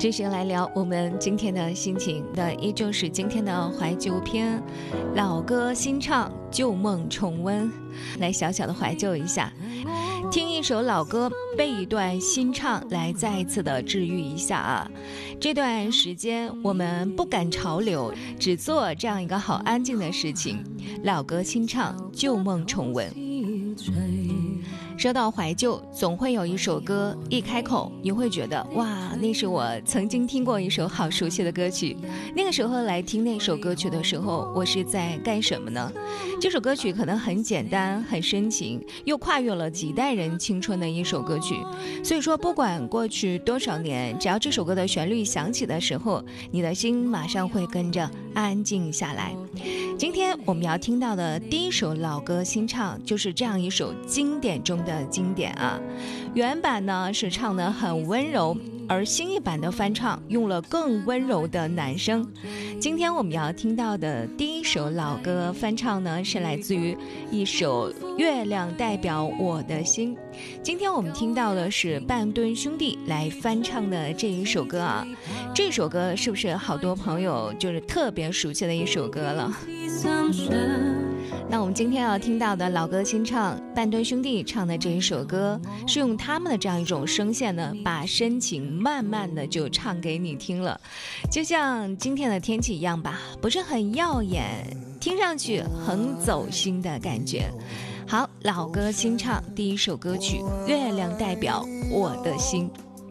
继续来聊我们今天的心情的，依旧是今天的怀旧篇，老歌新唱，旧梦重温，来小小的怀旧一下，听一首老歌，背一段新唱，来再一次的治愈一下啊。这段时间我们不赶潮流，只做这样一个好安静的事情，老歌新唱，旧梦重温。说到怀旧，总会有一首歌一开口你会觉得哇，那是我曾经听过一首好熟悉的歌曲。那个时候来听那首歌曲的时候，我是在干什么呢？这首歌曲可能很简单很深情，又跨越了几代人青春的一首歌曲。所以说不管过去多少年，只要这首歌的旋律响起的时候，你的心马上会跟着安静下来。今天我们要听到的第一首老歌新唱，就是这样一首经典中的经典啊。原版呢是唱得很温柔，而新一版的翻唱用了更温柔的男声。今天我们要听到的第一首老歌翻唱呢，是来自于一首《月亮代表我的心》。今天我们听到的是半吨兄弟来翻唱的这一首歌啊。这首歌是不是好多朋友就是特别熟悉的一首歌了？那我们今天要听到的老歌新唱，半吨兄弟唱的这一首歌，是用他们的这样一种声线呢，把深情慢慢的就唱给你听了，就像今天的天气一样吧，不是很耀眼，听上去很走心的感觉。好，老歌新唱第一首歌曲《月亮代表我的心》。